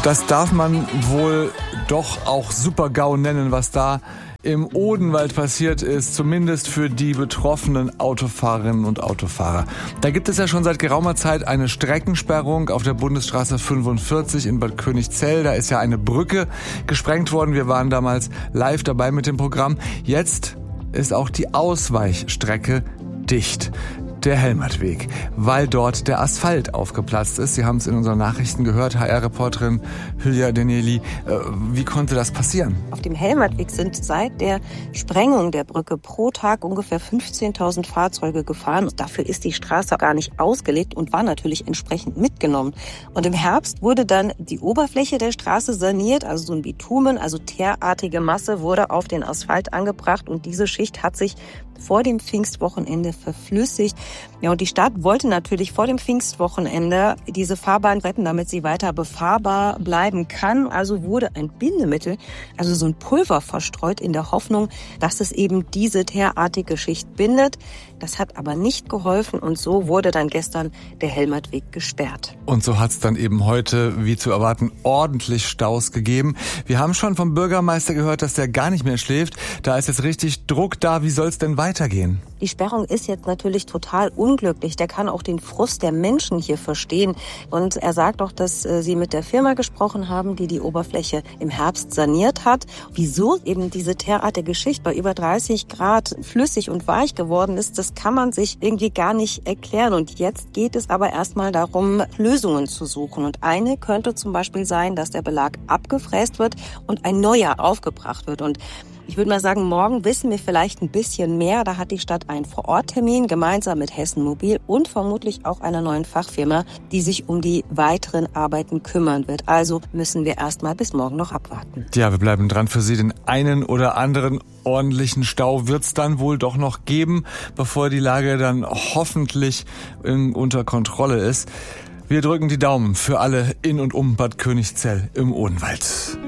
Das darf man wohl doch auch Super-GAU nennen, was da im Odenwald passiert ist, zumindest für die betroffenen Autofahrerinnen und Autofahrer. Da gibt es ja schon seit geraumer Zeit eine Streckensperrung auf der Bundesstraße 45 in Bad Königszell. Da ist ja eine Brücke gesprengt worden. Wir waren damals live dabei mit dem Programm. Jetzt ist auch die Ausweichstrecke dicht. Der Helmertweg, weil dort der Asphalt aufgeplatzt ist. Sie haben es in unseren Nachrichten gehört, HR-Reporterin Hülya Deneli. Wie konnte das passieren? Auf dem Helmertweg sind seit der Sprengung der Brücke pro Tag ungefähr 15.000 Fahrzeuge gefahren. Dafür ist die Straße gar nicht ausgelegt und war natürlich entsprechend mitgenommen. Und im Herbst wurde dann die Oberfläche der Straße saniert, also so ein Bitumen, also teerartige Masse wurde auf den Asphalt angebracht und diese Schicht hat sich vor dem Pfingstwochenende verflüssigt. Ja, und die Stadt wollte natürlich vor dem Pfingstwochenende diese Fahrbahn retten, damit sie weiter befahrbar bleiben kann. Also wurde ein Bindemittel, also so ein Pulver verstreut in der Hoffnung, dass es eben diese teerartige Schicht bindet. Das hat aber nicht geholfen und so wurde dann gestern der Helmertweg gesperrt. Und so hat es dann eben heute, wie zu erwarten, ordentlich Staus gegeben. Wir haben schon vom Bürgermeister gehört, dass der gar nicht mehr schläft. Da ist jetzt richtig Druck da. Wie soll es denn weitergehen? Die Sperrung ist jetzt natürlich total unglücklich. Der kann auch den Frust der Menschen hier verstehen. Und er sagt auch, dass sie mit der Firma gesprochen haben, die die Oberfläche im Herbst saniert hat. Wieso eben diese teerartige Schicht bei über 30 Grad flüssig und weich geworden ist, das kann man sich irgendwie gar nicht erklären. Und jetzt geht es aber erstmal darum, Lösungen zu suchen. Und eine könnte zum Beispiel sein, dass der Belag abgefräst wird und ein neuer aufgebracht wird. Und ich würde mal sagen, morgen wissen wir vielleicht ein bisschen mehr. Da hat die Stadt einen Vororttermin gemeinsam mit Hessen Mobil und vermutlich auch einer neuen Fachfirma, die sich um die weiteren Arbeiten kümmern wird. Also müssen wir erst mal bis morgen noch abwarten. Ja, wir bleiben dran für Sie. Den einen oder anderen ordentlichen Stau wird's dann wohl doch noch geben, bevor die Lage dann hoffentlich unter Kontrolle ist. Wir drücken die Daumen für alle in und um Bad Königszell im Odenwald.